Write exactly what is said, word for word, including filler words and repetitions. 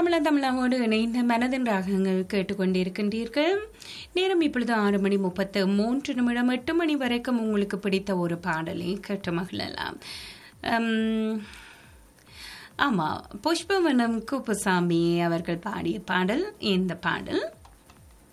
தமிழ தமிழாவோடு இணைந்த மனதின் ராகங்கள் கேட்டுக்கொண்டிருக்கின்றீர்கள். நேரம் இப்பொழுது ஆறு மணி முப்பத்து மூன்று நிமிடம். எட்டு மணி வரைக்கும் உங்களுக்கு பிடித்த ஒரு பாடலை கேட்டு மகிழலாம். ஆமாம், புஷ்பவனம் குப்புசாமி அவர்கள் பாடிய பாடல் இந்த பாடல்.